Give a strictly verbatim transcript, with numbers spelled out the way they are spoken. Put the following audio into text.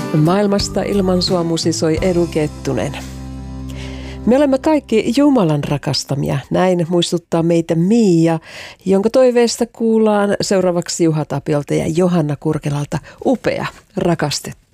Maailmasta ilman sua musisoi Edu Kettunen. Me olemme kaikki Jumalan rakastamia, näin muistuttaa meitä Miia, jonka toiveesta kuullaan seuraavaksi Juha Tapiolta ja Johanna Kurkelalta Upea, rakastettu.